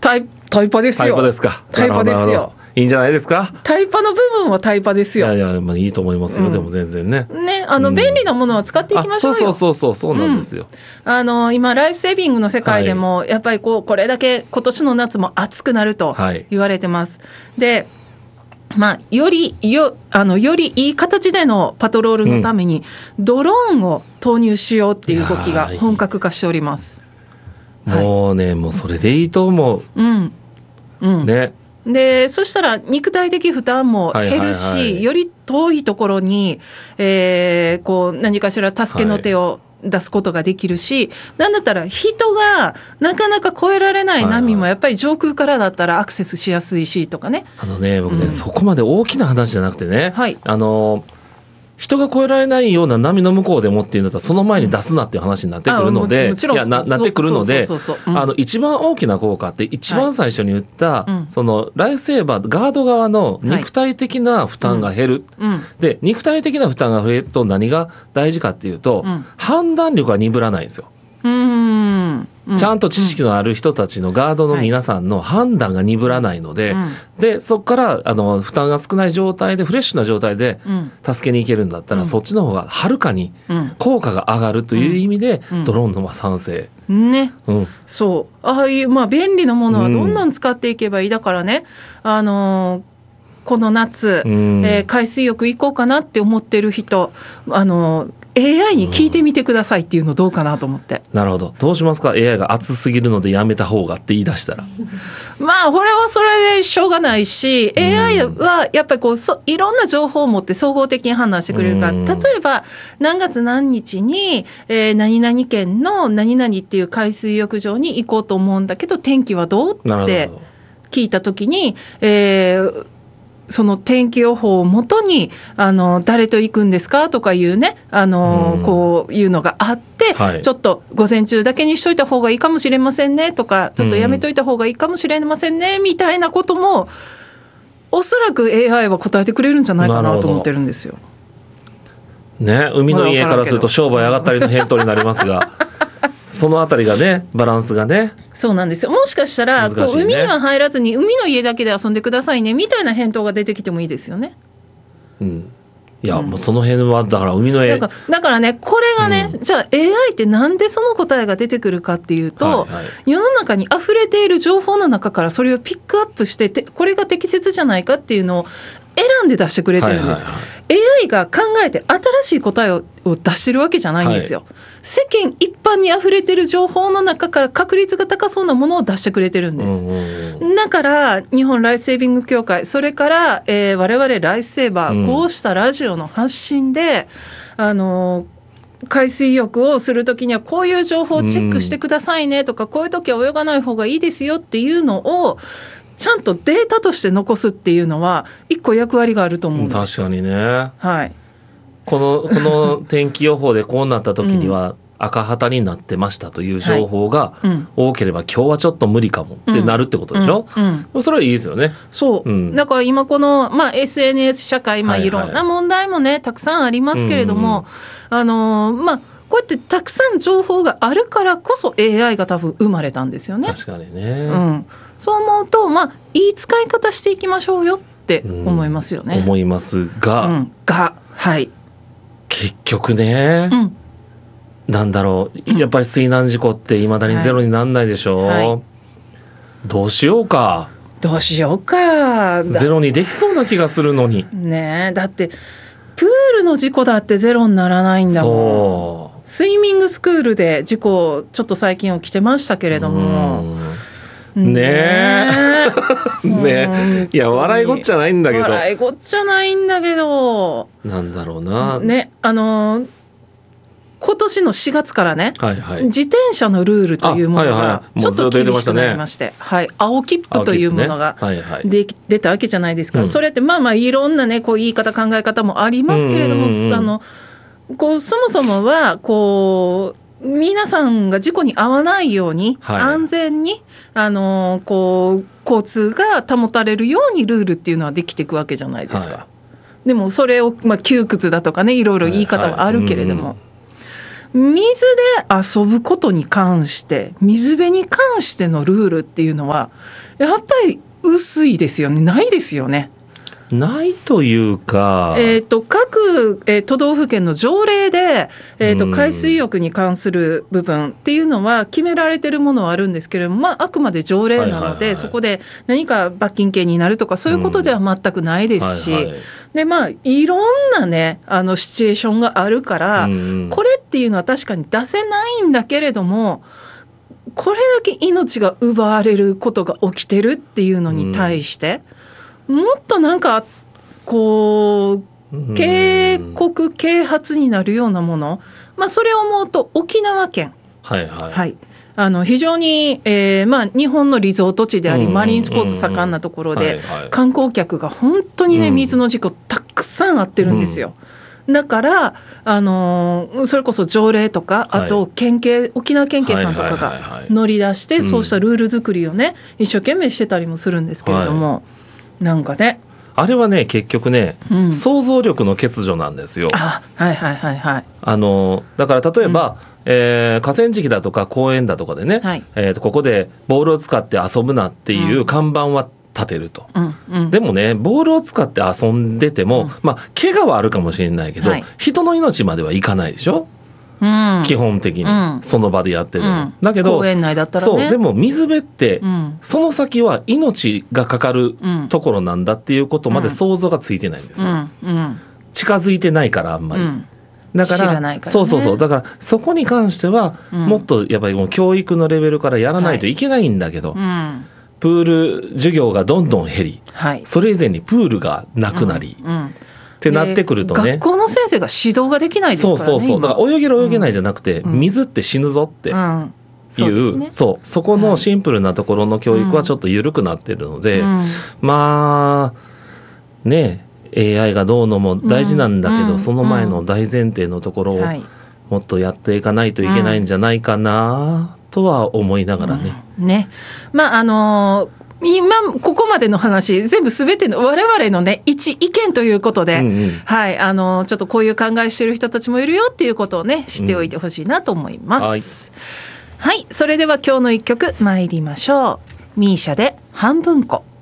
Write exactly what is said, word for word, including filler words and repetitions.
タイ、タイパですよ。 タイパですか。 タイパですよ。 いいんじゃないですか。 タイパの部分はタイパですよ。 いやいや、まあ、いいと思いますよ、うん、でも全然ねね、あの、うん、便利なものは使っていきましょうよ。 そうそうそうそうそうなんですよ、 うん、あの今ライフセービングの世界でも、はい、やっぱりこうこれだけ今年の夏も暑くなると言われてます、はい、でまあ、よりよあのよりいい形でのパトロールのために、うん、ドローンを投入しようっていう動きが本格化しております。 もうね、はい、もうそれでいいと思う、うんうん、ね。 でそしたら肉体的負担も減るし、はいはいはい、より遠いところに、えー、こう何かしら助けの手を出すことができるし、はい、なんだったら人がなかなか越えられない波もやっぱり上空からだったらアクセスしやすいしとかね。 あのね僕ね、うん、そこまで大きな話じゃなくてね、はい、あの人が越えられないような波の向こうでもっていうんだったらその前に出すなっていう話になってくるので、いや な, なってくるので、あの一番大きな効果って一番最初に言った、はい、そのライフセーバーガード側の肉体的な負担が減る、はいうん、で肉体的な負担が増えると何が大事かっていうと、うん、判断力が鈍らないんですよ。うんうん、ちゃんと知識のある人たちのガードの皆さんの判断が鈍らないので、はい、でそこからあの負担が少ない状態でフレッシュな状態で助けに行けるんだったら、うん、そっちの方がはるかに効果が上がるという意味で、うん、ドローンの賛成、 ねうん、そうああいうまあ便利なものはどんどん使っていけばいい。だからね、あのーこの夏、うんえー、海水浴行こうかなって思ってる人、あの エーアイ に聞いてみてくださいっていうのどうかなと思って、 うん、なるほど。どうしますか。 エーアイ が熱すぎるのでやめた方がって言い出したらまあこれはそれでしょうがないし、うん、エーアイ はやっぱりこうそいろんな情報を持って総合的に判断してくれるから、うん、例えば何月何日に、えー、何々県の何々っていう海水浴場に行こうと思うんだけど天気はどうって聞いた時に、えーその天気予報をもとにあの誰と行くんですかとかいうねあの、うん、こういうのがあって、はい、ちょっと午前中だけにしといた方がいいかもしれませんねとかちょっとやめといた方がいいかもしれませんね、うん、みたいなこともおそらく エーアイ は答えてくれるんじゃないかなと思ってるんですよ。 ね、海の家からすると商売上がったりの返答になりますがそのあたりがねバランスがねそうなんですよ。もしかしたら、ね、こう海には入らずに海の家だけで遊んでくださいねみたいな返答が出てきてもいいですよね。 うんいや、うん、もうその辺はだから海の家だから、だからねこれがね、うん、じゃあ エーアイ ってなんでその答えが出てくるかっていうと、はいはい、世の中に溢れている情報の中からそれをピックアップしててこれが適切じゃないかっていうのを選んで出してくれてるんです、はいはいはい、エーアイ が考えて新しい答え を, を出してるわけじゃないんですよ、はい、世間一般に溢れてる情報の中から確率が高そうなものを出してくれてるんです、うんうん、だから日本ライフセービング協会それから、えー、我々ライフセーバー、うん、こうしたラジオの発信であの海水浴をするときにはこういう情報をチェックしてくださいねとか、うん、こういうときは泳がない方がいいですよっていうのをちゃんとデータとして残すっていうのは一個役割があると思うんです。 確かにね、 はい、 この、この天気予報でこうなった時には赤旗になってましたという情報が多ければ、はい、今日はちょっと無理かもってなるってことでしょ、うんうん、それはいいですよね。 そう、うん、だから今この、まあ、エスエヌエス 社会、まあ、いろんな問題もね、はいはい、たくさんありますけれども、うんうん、あのまあこうやってたくさん情報があるからこそ エーアイ が多分生まれたんですよね。 確かにね、 うん、そう思うと、まあ、いい使い方していきましょうよって思いますよね、 うん、思いますが、うん、 がはい結局ね、うん、なんだろうやっぱり水難事故っていまだにゼロになんないでしょ、はいはい、どうしようかどうしようかゼロにできそうな気がするのにね。だってプールの事故だってゼロにならないんだもん。そうスイミングスクールで事故ちょっと最近起きてましたけれどもねえねいや笑いごっちゃないんだけど笑いごっちゃないんだけどなんだろうなねあのー今年のしがつからね、はいはい、自転車のルールというものがちょっと厳しくなりまして、はいはい、青切符というものが、ねはいはい、で出たわけじゃないですか、うん、それってまあまあいろんなねこう言い方考え方もありますけれども、うんうんうん、あのこうそもそもはこう皆さんが事故に遭わないように、はい、安全にあのこう交通が保たれるようにルールっていうのはできていくわけじゃないですか、はい、でもそれを、まあ、窮屈だとかねいろいろ言い方はあるけれども、はいはいうん水で遊ぶことに関して水辺に関してのルールっていうのはやっぱり薄いですよね。ないですよね。 ないというか、 えー、と各、えー、都道府県の条例で、えー、と海水浴に関する部分っていうのは決められてるものはあるんですけれども、まあ、あくまで条例なので、はいはいはい、そこで何か罰金刑になるとかそういうことでは全くないですし、うんはいはい、でまあ、いろんな、ね、あのシチュエーションがあるから、うん、これっていうのは確かに出せないんだけれども、これだけ命が奪われることが起きてるっていうのに対して、うん、もっとなんかこう警告啓発になるようなもの、まあ、それを思うと沖縄県、はいはいはい、あの非常に、えーまあ、日本のリゾート地であり、うんうんうんうん、マリンスポーツ盛んなところで、はいはい、観光客が本当にね、水の事故たくさんあってるんですよ、うん、だから、あのー、それこそ条例とか、あと県警、沖縄県警さんとかが乗り出して、そうしたルール作りをね、一生懸命してたりもするんですけれども、はい、なんかね、 あれはね結局ね、うん、想像力の欠如なんですよ。 あ、はいはいはいはい。 あのだから例えば、うんえー、河川敷だとか公園だとかでね、はいえー、とここでボールを使って遊ぶなっていう看板は立てると、うんうん、でもねボールを使って遊んでても、うんまあ、怪我はあるかもしれないけど、はい、人の命まではいかないでしょ、うん、基本的に、うん、その場でやってる、うん、だけど公園内だったらね、 そうでも水辺って、うん、その先は命がかかるところなんだっていうことまで想像がついてないんですよ、うんうん、近づいてないからあんまり、うん、だから、知らないからね、そうそうそうだからそこに関しては、うん、もっとやっぱりもう教育のレベルからやらないといけないんだけど、はいうんプール授業がどんどん減り、はい、それ以前にプールがなくなり、うんうんってなってくるとね、 学校の先生が指導ができないですからね。 そうそうそうだから泳げる泳げないじゃなくて、うん、水って死ぬぞっていう、うんうんそうですね、そう、そこのシンプルなところの教育はちょっと緩くなってるので、うん、まあね エーアイ がどうのも大事なんだけど、うんうん、その前の大前提のところをもっとやっていかないといけないんじゃないかなとは思いながらね、 うん、ねまああのー今ここまでの話全部すべての我々のね一意見ということで、うんうんはい、あのちょっとこういう考えしてる人たちもいるよっていうことをね知っておいてほしいなと思います、うんはい、はい、それでは今日の一曲参りましょう。ミーシャで半分こ。